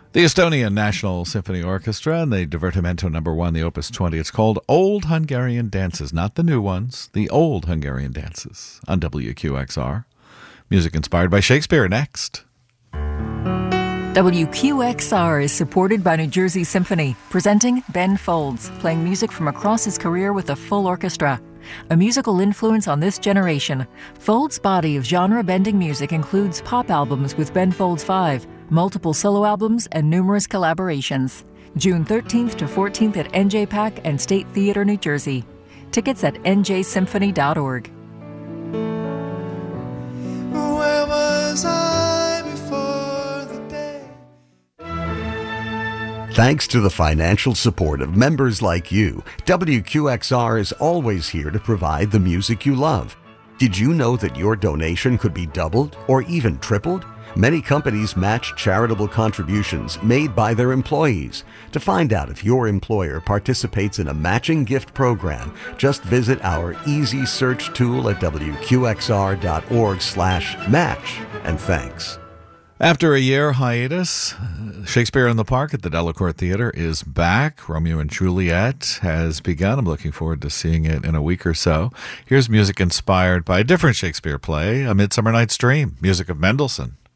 The Estonian National Symphony Orchestra and the Divertimento No. 1, the Opus 20. It's called Old Hungarian Dances, not the new ones, the old Hungarian dances on WQXR. Music inspired by Shakespeare next. WQXR is supported by New Jersey Symphony, presenting Ben Folds, playing music from across his career with a full orchestra. A musical influence on this generation, Folds' body of genre-bending music includes pop albums with Ben Folds 5, multiple solo albums, and numerous collaborations. June 13th to 14th at NJPAC and State Theater, New Jersey. Tickets at njsymphony.org. Where was I before the day? Thanks to the financial support of members like you, WQXR is always here to provide the music you love. Did you know that your donation could be doubled or even tripled? Many companies match charitable contributions made by their employees. To find out if your employer participates in a matching gift program, just visit our easy search tool at wqxr.org/match. And thanks. After a year hiatus, Shakespeare in the Park at the Delacorte Theater is back. Romeo and Juliet has begun. I'm looking forward to seeing it in a week or so. Here's music inspired by a different Shakespeare play, A Midsummer Night's Dream, music of Mendelssohn.